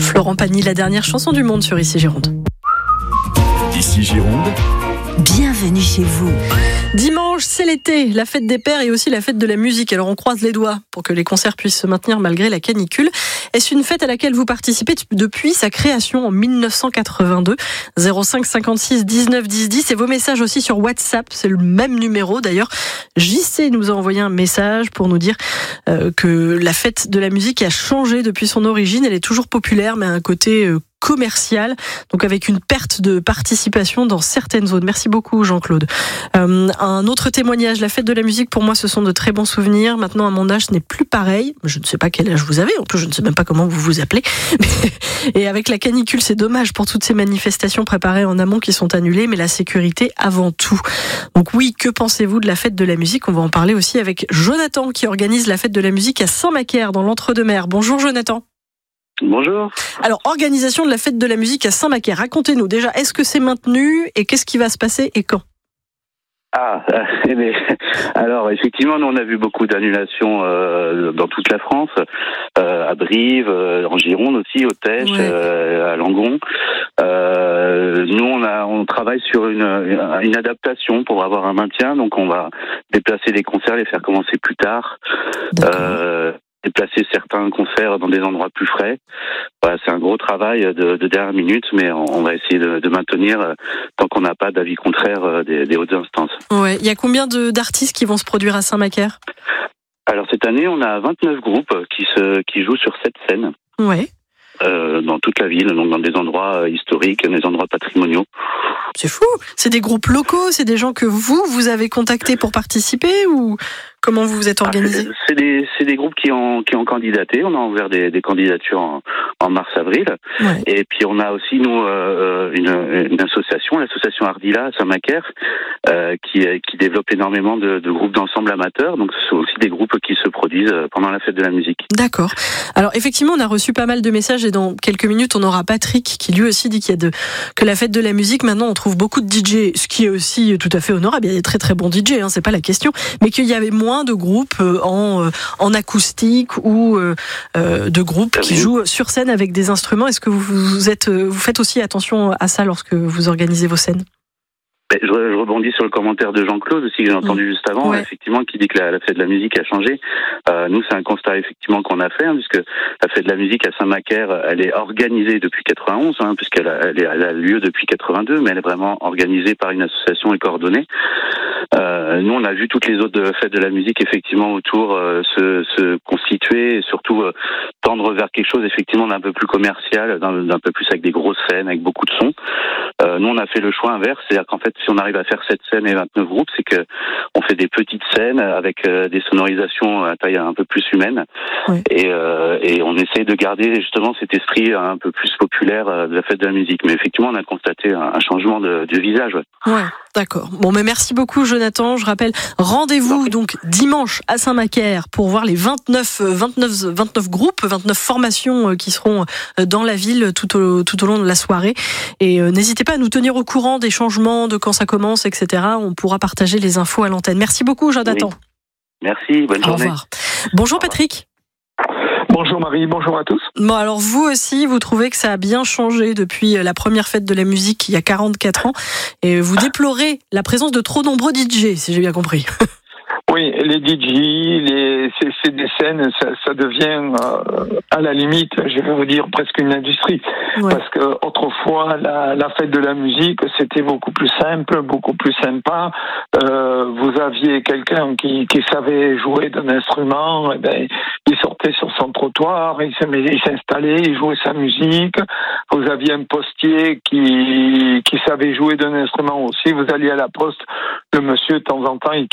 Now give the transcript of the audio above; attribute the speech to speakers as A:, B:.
A: Florent Pagny, la dernière chanson du monde sur Ici Gironde.
B: Ici Gironde.
C: Bienvenue chez vous.
A: Dimanche, c'est l'été, la fête des pères et aussi la fête de la musique. Alors on croise les doigts pour que les concerts puissent se maintenir malgré la canicule. Est-ce une fête à laquelle vous participez depuis sa création en 1982 ? 05 56 19 10 10 et vos messages aussi sur WhatsApp, c'est le même numéro d'ailleurs. JC nous a envoyé un message pour nous dire que la fête de la musique a changé depuis son origine. Elle est toujours populaire mais à un côté commercial, donc avec une perte de participation dans certaines zones. Merci beaucoup Jean-Claude. Un autre témoignage, la fête de la musique pour moi ce sont de très bons souvenirs. Maintenant à mon âge ce n'est plus pareil. Je ne sais pas quel âge vous avez, en plus je ne sais même pas comment vous vous appelez. Et avec la canicule c'est dommage pour toutes ces manifestations préparées en amont qui sont annulées, mais la sécurité avant tout. Donc oui, que pensez-vous de la fête de la musique ? On va en parler aussi avec Jonathan qui organise la fête de la musique à Saint-Macaire dans l'Entre-deux-Mers. Bonjour Jonathan.
D: Bonjour.
A: Alors, organisation de la fête de la musique à Saint-Macaire. Racontez-nous déjà, est-ce que c'est maintenu et qu'est-ce qui va se passer et quand ?
D: Alors effectivement, nous on a vu beaucoup d'annulations dans toute la France, à Brive, en Gironde aussi, au Tech, à Langon. Nous on travaille sur une adaptation pour avoir un maintien, donc on va déplacer les concerts, les faire commencer plus tard. Déplacer certains concerts dans des endroits plus frais. Voilà, c'est un gros travail de dernière minute, mais on va essayer de maintenir tant qu'on n'a pas d'avis contraire des hautes instances.
A: Ouais. Il y a combien d'artistes qui vont se produire à Saint-Macaire ?
D: Alors cette année, on a 29 groupes qui jouent sur 7 scènes.
A: Ouais.
D: Dans toute la ville, donc dans des endroits historiques, des endroits patrimoniaux.
A: C'est fou. C'est des groupes locaux, c'est des gens que vous avez contactés pour participer ou comment vous vous êtes organisé ?
D: C'est des groupes qui ont candidaté. On a ouvert des candidatures en mars-avril. Ouais. Et puis on a aussi nous une association, l'association Ardila à Saint-Macaire, qui développe énormément de groupes d'ensemble amateurs. Donc ce sont aussi des groupes qui se produisent pendant la fête de la musique.
A: D'accord. Alors effectivement, on a reçu pas mal de messages et dans quelques minutes, on aura Patrick qui lui aussi dit que la fête de la musique, maintenant on trouve beaucoup de DJ, ce qui est aussi tout à fait honorable. Il y a des très très bons DJ, c'est pas la question, mais qu'il y avait moins de groupes en acoustique ou de groupes qui jouent sur scène avec des instruments. Est-ce que vous faites aussi attention à ça lorsque vous organisez vos scènes ?
D: Je rebondis sur le commentaire de Jean-Claude aussi que j'ai entendu juste avant, effectivement, qui dit que la fête de la musique a changé. Nous, c'est un constat effectivement qu'on a fait, puisque la fête de la musique à Saint-Macaire, elle est organisée depuis 91, puisqu'elle a lieu depuis 82, mais elle est vraiment organisée par une association et coordonnée. Nous, on a vu toutes les autres fêtes de la musique effectivement autour se constituer et surtout tendre vers quelque chose effectivement d'un peu plus commercial, d'un peu plus avec des grosses scènes, avec beaucoup de sons. Nous, on a fait le choix inverse, c'est-à-dire qu'en fait, si on arrive à faire 7 scènes et 29 groupes, c'est que on fait des petites scènes avec des sonorisations à taille un peu plus humaine, et on essaye de garder justement cet esprit un peu plus populaire de la fête de la musique. Mais effectivement, on a constaté un changement de visage.
A: Ouais, d'accord. Bon, mais merci beaucoup, Jonathan. Je rappelle, rendez-vous donc dimanche à Saint-Macaire pour voir les 29 groupes, 29 formations qui seront dans la ville tout au long de la soirée. Et n'hésitez pas à nous tenir au courant des changements, de quand ça commence, etc. On pourra partager les infos à l'antenne. Merci beaucoup, Jonathan.
D: Oui. Merci, bonne journée.
A: Au revoir. Bonjour Patrick.
E: Bonjour Marie, bonjour à tous.
A: Bon, alors vous aussi, vous trouvez que ça a bien changé depuis la première fête de la musique il y a 44 ans et vous déplorez la présence de trop nombreux DJ, si j'ai bien compris.
E: Oui, les DJ, c'est des scènes, ça devient à la limite, je vais vous dire presque une industrie. Ouais. Parce que autrefois, la fête de la musique, c'était beaucoup plus simple, beaucoup plus sympa. Vous aviez quelqu'un qui savait jouer d'un instrument, il sortait sur son trottoir, il s'installait, il jouait sa musique. Vous aviez un postier qui savait jouer d'un instrument aussi. Vous alliez à la poste, le monsieur de temps en temps, il